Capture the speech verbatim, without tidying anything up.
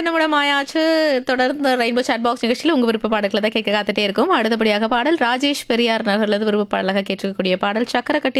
நிமிடம் ஆயாச்சு. தொடர்ந்து ரெயின்போ சாட் பாக்ஸ் நிகழ்ச்சியில உங்க விருப்ப பாடல்கள தான் கேட்க காத்துட்டே இருக்கும். அடுத்தபடியாக பாடல் ராஜேஷ் பெரியார் நகர்லேருந்து விருப்ப பாடலாக கேட்டிருக்கக்கூடிய பாடல் சக்கர கட்டி